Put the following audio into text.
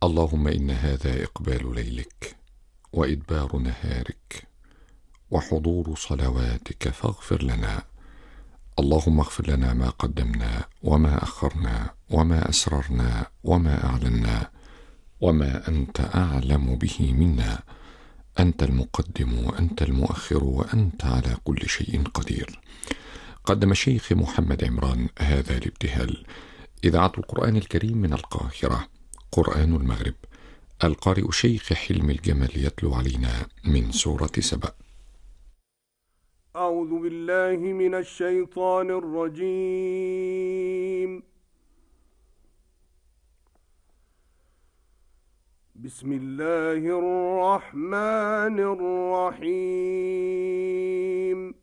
اللهم إن هذا إقبال ليلك وإدبار نهارك وحضور صلواتك فاغفر لنا. اللهم اغفر لنا ما قدمنا وما أخرنا وما أسررنا وما أعلنا وما أنت أعلم به منا. أنت المقدم وأنت المؤخر وأنت على كل شيء قدير. قدم الشيخ محمد عمران هذا الابتهال. إذاعة القرآن الكريم من القاهرة، قرآن المغرب. القارئ الشيخ حلم الجمل يتلو علينا من سورة سبأ. أعوذ بالله من الشيطان الرجيم. بسم الله الرحمن الرحيم.